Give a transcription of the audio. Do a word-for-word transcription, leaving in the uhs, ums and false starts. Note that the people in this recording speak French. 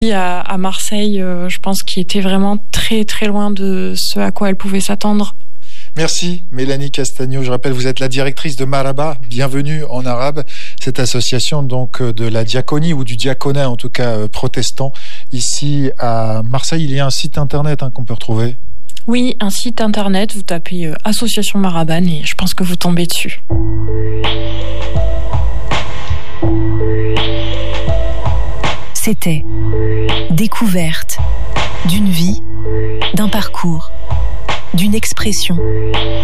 À, à Marseille, euh, je pense qu'il était vraiment très très loin de ce à quoi elle pouvait s'attendre. Merci Mélanie Castagno. Je rappelle, vous êtes la directrice de Maraba, bienvenue en arabe, cette association donc de la diaconie ou du diaconat en tout cas euh, protestant ici à Marseille. Il y a un site internet hein, qu'on peut retrouver. Oui, un site internet, vous tapez euh, Association Marabane et je pense que vous tombez dessus. C'était découverte d'une vie, d'un parcours, d'une expression.